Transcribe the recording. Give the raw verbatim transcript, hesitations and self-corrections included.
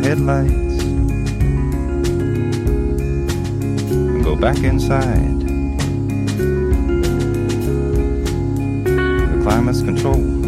headlights and go back inside. The climate's control